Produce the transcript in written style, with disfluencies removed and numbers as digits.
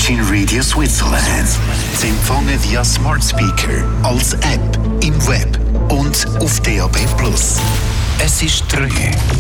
Virgin Radio Switzerland. Sie empfangen via Smart Speaker, als App, im Web und auf DAB+. Es ist 3